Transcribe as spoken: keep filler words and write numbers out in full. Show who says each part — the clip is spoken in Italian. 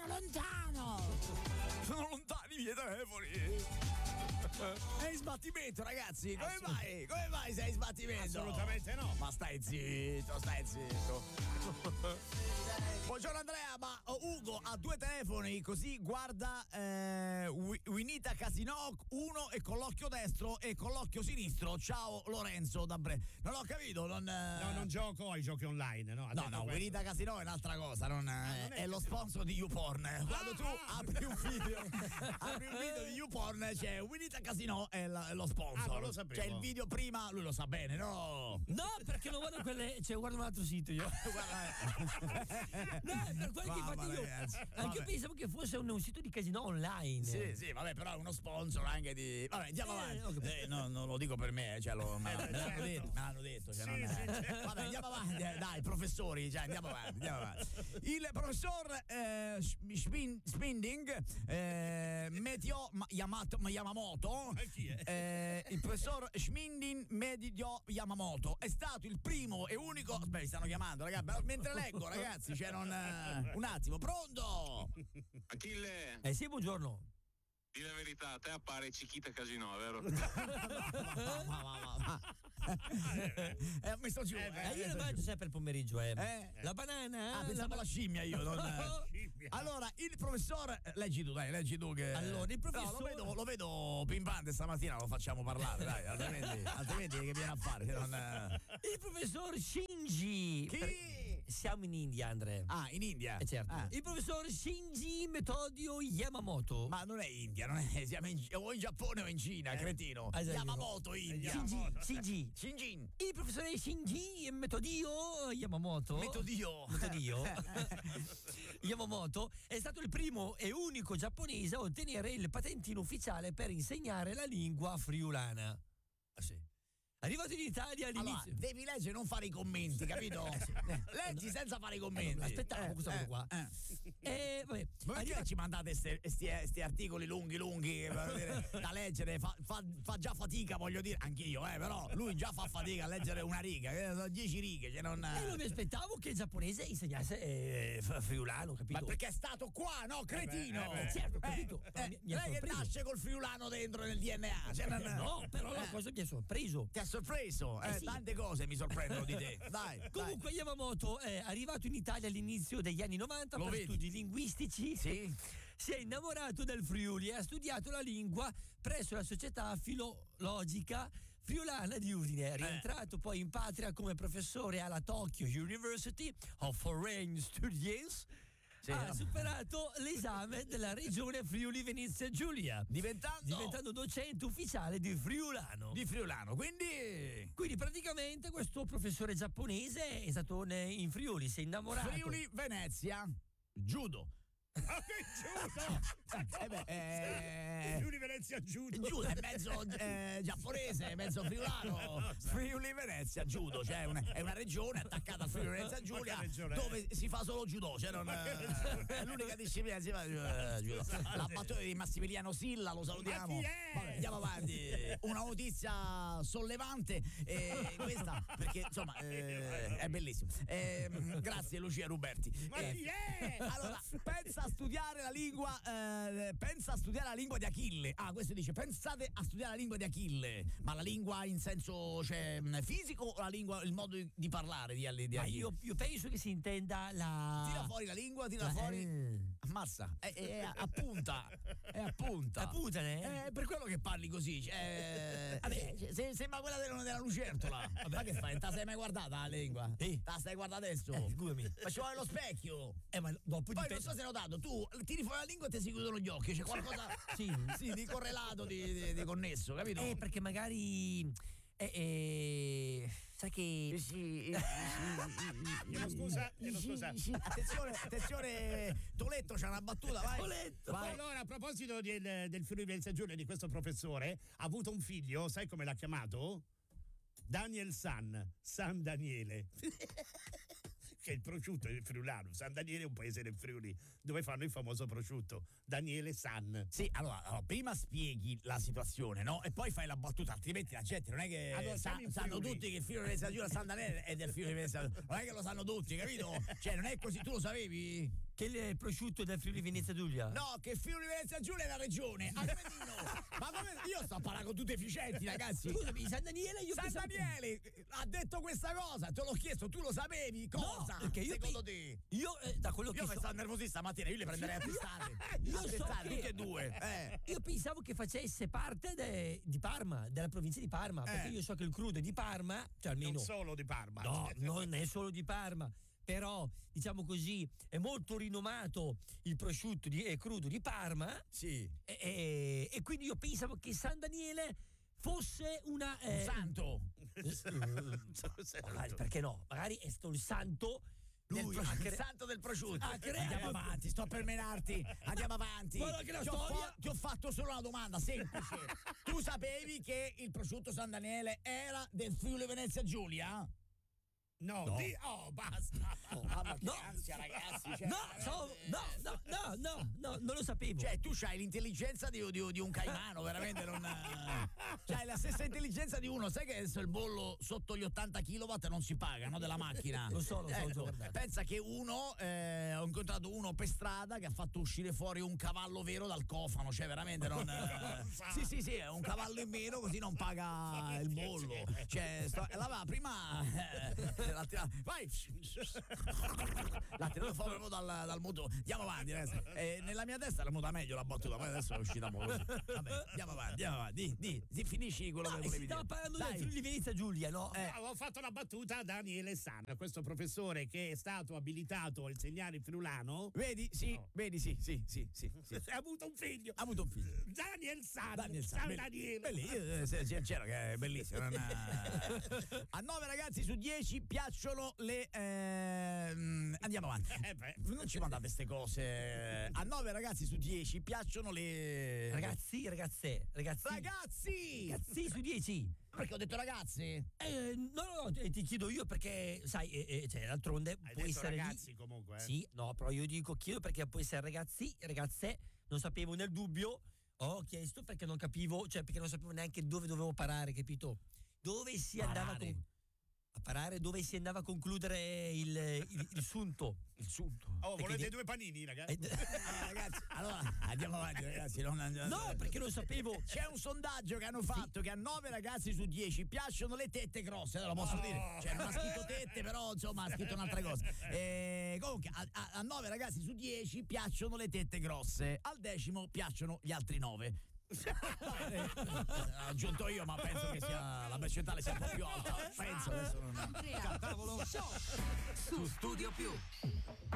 Speaker 1: lontano, lontano.
Speaker 2: Sono lontani i miei telefoni. È in sbattimento, ragazzi. Come mai? Come mai sei in sbattimento?
Speaker 3: Assolutamente no.
Speaker 2: Ma stai zitto, stai zitto. Buongiorno Andrea, ma oh, Ugo ha due telefoni, così guarda eh, Winita Casino uno e con l'occhio destro e con l'occhio sinistro. Ciao Lorenzo da Bre. Non ho capito, non
Speaker 3: No, non gioco ai giochi online, no?
Speaker 2: No, no, Winita Casino è un'altra cosa, non, ah, non è, è lo sponsor di YouPorn. Quando ah, tu ah. apri un video, apri un video di YouPorn, c'è Winita Casino è, la, è lo sponsor.
Speaker 3: Ah, non lo sapevo.
Speaker 2: C'è il video prima, lui lo sa bene, no?
Speaker 4: No, perché non guardo quelle, cioè guardo un altro sito io. No, per quello che infatti io anche io pensavo che fosse un, un sito di casino online.
Speaker 2: Sì, sì, vabbè, però è uno sponsor anche di. Vabbè, andiamo eh, avanti. Eh, no, non lo dico per me, cioè lo, me, me l'hanno detto, me l'hanno detto. Cioè,
Speaker 3: sì,
Speaker 2: non
Speaker 3: sì,
Speaker 2: è...
Speaker 3: certo.
Speaker 2: Vabbè, andiamo avanti, eh, dai, professori, cioè, andiamo avanti, andiamo avanti. Il professor eh, Spin, Spinding eh, Meteo Yamato, Yamamoto, eh, il professor Schmindin Medio Yamamoto è stato il primo e unico. Aspetta, mi stanno chiamando, ragazzi, mentre leggo, ragazzi, cioè non. Un attimo, pronto?
Speaker 5: Achille.
Speaker 4: Eh sì, buongiorno.
Speaker 5: Di la verità, a te appare Chiquita Casino, vero?
Speaker 2: ma, ma, ma, ma. Eh, mi sto giù.
Speaker 4: Eh,
Speaker 2: eh,
Speaker 4: eh, io la mangio sempre il pomeriggio, eh.
Speaker 2: eh.
Speaker 4: La banana.
Speaker 2: Ah, pensavo
Speaker 4: la,
Speaker 2: la scimmia io. Non...
Speaker 3: Scimmia.
Speaker 2: Allora, il professor. Leggi tu, dai, leggi tu che.
Speaker 4: Allora, il professor.
Speaker 2: No, lo vedo, lo vedo pimpante stamattina, lo facciamo parlare, dai, altrimenti, altrimenti che viene a fare? Se non...
Speaker 4: Il professor Shinji.
Speaker 2: Chi?
Speaker 4: Per... Siamo in India, Andre.
Speaker 2: Ah, in India?
Speaker 4: Eh certo.
Speaker 2: Ah.
Speaker 4: Il professor Shinji Metodio Yamamoto.
Speaker 2: Ma non è India, non è, siamo in, o in Giappone o in Cina, eh. cretino.
Speaker 4: Ah,
Speaker 2: Yamamoto, India.
Speaker 4: Shinji, Shinji.
Speaker 2: Shinjin.
Speaker 4: Il professore Shinji Metodio Yamamoto.
Speaker 2: Metodio.
Speaker 4: Metodio. Yamamoto è stato il primo e unico giapponese a ottenere il patentino ufficiale per insegnare la lingua friulana.
Speaker 2: Ah sì.
Speaker 4: Arrivato in Italia all'inizio.
Speaker 2: Allora, devi leggere e non fare i commenti, capito? Leggi senza fare i commenti.
Speaker 4: Eh, aspettavo
Speaker 2: eh,
Speaker 4: questa cosa
Speaker 2: eh,
Speaker 4: qua.
Speaker 2: Eh.
Speaker 4: E vabbè.
Speaker 2: Ma perché
Speaker 4: Arriva...
Speaker 2: ci mandate questi articoli lunghi lunghi da leggere? Fa, fa, fa già fatica, voglio dire, anch'io, eh, però lui già fa fatica a leggere una riga, sono dieci righe, cioè non.
Speaker 4: E non mi aspettavo che il giapponese insegnasse eh, friulano, capito?
Speaker 2: Ma perché è stato qua, no, cretino?
Speaker 4: Eh beh, eh beh. Certo, capito.
Speaker 2: Eh,
Speaker 4: mi, mi
Speaker 2: lei che nasce col friulano dentro nel D N A. Cioè non...
Speaker 4: No, però la
Speaker 2: eh.
Speaker 4: cosa mi ha sorpreso.
Speaker 2: Ti ha sorpreso? Eh,
Speaker 4: Eh sì.
Speaker 2: Tante cose mi sorprendono di te. Dai.
Speaker 4: Comunque
Speaker 2: dai.
Speaker 4: Yamamoto è arrivato in Italia all'inizio degli anni novanta
Speaker 2: Lo
Speaker 4: per
Speaker 2: vedi?
Speaker 4: studi linguistici.
Speaker 2: Sì.
Speaker 4: Si è innamorato del Friuli e ha studiato la lingua presso la società filologica friulana di Udine. È rientrato eh. poi in patria come professore alla Tokyo University of Foreign Studies. Sì, ha no. superato l'esame della regione Friuli Venezia Giulia,
Speaker 2: diventando
Speaker 4: diventando docente ufficiale di friulano.
Speaker 2: Di friulano, quindi
Speaker 4: quindi praticamente questo professore giapponese è stato in Friuli, si è innamorato.
Speaker 2: Friuli Venezia Judo.
Speaker 3: eh beh, eh, Friuli Venezia Judo.
Speaker 2: Judo è mezzo eh, giapponese, mezzo friulano. Friuli Venezia Judo, cioè una, è una regione attaccata al Friuli Venezia Giulia dove si fa solo judo, cioè non, eh, è l'unica disciplina che si fa eh, judo. La battuta di Massimiliano Silla, lo salutiamo. Vabbè, andiamo avanti. Una notizia sollevante eh, questa perché insomma eh, è bellissimo. Eh, grazie Lucia Ruberti.
Speaker 3: Ma chi è?
Speaker 2: Allora, pensa a studiare la lingua eh, pensa a studiare la lingua di Achille. Ah, questo dice pensate a studiare la lingua di Achille, ma la lingua in senso cioè, fisico o la lingua, il modo di parlare di, di Achille?
Speaker 4: Ma io, io penso che si intenda la
Speaker 2: tira fuori la lingua, tira
Speaker 4: la,
Speaker 2: fuori
Speaker 4: eh.
Speaker 2: ammazza è, è, è appunta è appunta
Speaker 4: appuntane
Speaker 2: è per quello che parli così cioè, vabbè, se, sembra quella della, della lucertola. Ma che fai? Non te la sei mai guardata la lingua?
Speaker 4: Sì.
Speaker 2: Te la stai guardando adesso?
Speaker 4: Eh, scusami,
Speaker 2: ma ci vuole lo specchio.
Speaker 4: Eh, ma dopo
Speaker 2: poi
Speaker 4: dipende...
Speaker 2: non so se hai notato, tu tiri fuori la lingua e ti si chiudono gli occhi, c'è qualcosa
Speaker 4: sì.
Speaker 2: sì, di correlato, di, di, di connesso, capito?
Speaker 4: Eh, perché magari eh, eh, sai che
Speaker 2: sì,
Speaker 3: chiedo scusa, chiedo scusa.
Speaker 2: Attenzione, attenzione, Toletto c'ha una battuta, vai.
Speaker 4: Toletto.
Speaker 2: Vai.
Speaker 3: Allora, a proposito del, del Friuli Venezia Giulia, di questo professore, ha avuto un figlio, sai come l'ha chiamato? Daniel San, San Daniele. Che è il prosciutto del friulano. San Daniele è un paese del Friuli dove fanno il famoso prosciutto. Daniele San.
Speaker 2: Sì, allora, allora prima spieghi la situazione, no? E poi fai la battuta, altrimenti la gente non è che
Speaker 3: allora,
Speaker 2: sa, sanno tutti che il Friuli Venezia Giulia San Daniele è del Friuli Venezia Giulia. Non è che lo sanno tutti, capito? Cioè, non è così, tu lo sapevi?
Speaker 4: che che il prosciutto del Friuli Venezia Giulia.
Speaker 2: No, che Friuli Venezia Giulia è la regione. Ah, come no? Ma come? Io sto parlando con tutti efficienti, ragazzi.
Speaker 4: Scusami, San Daniele io
Speaker 2: San
Speaker 4: pensavo-
Speaker 2: Daniele ha detto questa cosa, te l'ho chiesto, tu lo sapevi? Cosa?
Speaker 4: No, perché io
Speaker 2: secondo
Speaker 4: pe-
Speaker 2: te?
Speaker 4: Io eh, da quello
Speaker 2: Io
Speaker 4: che
Speaker 2: mi
Speaker 4: so,
Speaker 2: sto nervosista stamattina, io li prenderei a testate.
Speaker 4: Io
Speaker 2: A
Speaker 4: so
Speaker 2: testate,
Speaker 4: che-
Speaker 2: tutti e due. Eh.
Speaker 4: io pensavo che facesse parte de- di Parma, della provincia di Parma, perché
Speaker 2: Eh.
Speaker 4: io so che il crudo è di Parma, cioè almeno
Speaker 3: Non solo di Parma.
Speaker 4: no, non è solo di Parma, però diciamo così è molto rinomato il prosciutto di, eh, crudo di Parma
Speaker 2: Sì.
Speaker 4: e, e- e quindi io pensavo che San Daniele fosse una
Speaker 2: Un
Speaker 4: eh,
Speaker 2: santo.
Speaker 4: magari, perché no? Magari è stato il santo
Speaker 2: Lui,
Speaker 4: del
Speaker 2: il
Speaker 4: prosciutto.
Speaker 2: santo del prosciutto.
Speaker 4: Ah, credo.
Speaker 2: Andiamo avanti, sto per menarti. Andiamo avanti.
Speaker 4: Guarda che la
Speaker 2: ti, ho
Speaker 4: storia-
Speaker 2: fa- ti ho fatto solo una domanda semplice. Tu sapevi che il prosciutto San Daniele era del Friuli Venezia Giulia?
Speaker 3: No,
Speaker 4: No.
Speaker 3: di- oh, basta.
Speaker 2: Oh, mamma che
Speaker 4: No.
Speaker 2: ansia, ragazzi. Cioè,
Speaker 4: No, so- no, no, no, no, no, non lo sapevo.
Speaker 2: Cioè, tu c'hai l'intelligenza di, di- di un caimano, veramente non. C'hai la stessa intelligenza di uno. Sai che adesso il bollo sotto gli ottanta chilowatt non si paga, no? Della macchina.
Speaker 4: Lo so, lo so,
Speaker 2: Ecco,
Speaker 4: ho già guardato.
Speaker 2: pensa che uno, eh, ho incontrato uno per strada che ha fatto uscire fuori un cavallo vero dal cofano, cioè veramente non. eh, sì, sì, sì, è un cavallo in meno così non paga il bollo. Cioè, sto, la va prima. Eh, l'ha tirato, vai! L'ha tirato fuori proprio dal, dal mutuo. Andiamo avanti adesso. Eh, nella mia testa era venuta meglio la battuta, poi adesso è uscita molto. Vabbè, andiamo avanti, andiamo avanti. Di, di, di, finisci quello
Speaker 4: No,
Speaker 2: che
Speaker 4: e
Speaker 2: volevi
Speaker 4: si stava
Speaker 2: dire.
Speaker 4: parlando
Speaker 2: Dai.
Speaker 4: del Friuli Venezia Giulia, no?
Speaker 2: Eh.
Speaker 3: Ho fatto la battuta a Daniele San, questo professore che è stato abilitato a insegnare il friulano.
Speaker 2: Vedi? Sì,
Speaker 3: No.
Speaker 2: vedi, sì, sì, sì, sì, sì.
Speaker 3: Ha avuto un figlio.
Speaker 2: Ha avuto un figlio.
Speaker 3: Daniel San.
Speaker 2: Daniel
Speaker 3: San,
Speaker 2: San, belli-
Speaker 3: Daniele.
Speaker 2: belli- eh, sì, sì, c'era che è bellissimo. non è- A nove ragazzi su dieci piacciono le. ehm, Andiamo avanti.
Speaker 3: Eh beh.
Speaker 2: Non ci mandate queste cose. A nove ragazzi su dieci piacciono le.
Speaker 4: Ragazzi, ragazze, ragazzi.
Speaker 2: Ragazzi!
Speaker 4: Ragazzi su dieci.
Speaker 2: Perché ho detto ragazzi?
Speaker 4: Eh, no, no, no, ti ti chiedo io perché, sai, eh, eh, cioè, d'altronde
Speaker 3: Hai
Speaker 4: può
Speaker 3: detto
Speaker 4: essere lì-
Speaker 3: ragazzi comunque. Eh.
Speaker 4: Sì, no, però io dico chiedo perché può essere ragazzi, ragazze, non sapevo nel dubbio, ho chiesto perché non capivo, cioè perché non sapevo neanche dove dovevo parare, capito? Dove si andava a,
Speaker 2: Parare.
Speaker 4: con- a parare, dove si andava a concludere il, il, il sunto.
Speaker 2: Il sunto.
Speaker 3: Oh,
Speaker 4: Perché
Speaker 3: volete
Speaker 4: di-
Speaker 3: due panini, ragazzi?
Speaker 4: Eh,
Speaker 2: Ah, ragazzi, allora andiamo avanti, ragazzi. Non,
Speaker 4: no, perché non sapevo.
Speaker 2: C'è un sondaggio che hanno fatto che a nove ragazzi su dieci piacciono le tette grosse, allora lo posso
Speaker 3: Oh.
Speaker 2: dire. Cioè, non ha scritto tette, però insomma ha scritto un'altra cosa. Eh, comunque, a, a, a nove ragazzi su dieci piacciono le tette grosse, al decimo piacciono gli altri nove. Eh, Ho aggiunto io, ma penso che sia la percentuale sia un po' più alta. Penso adesso non.
Speaker 1: Andrea, show su Studio Più.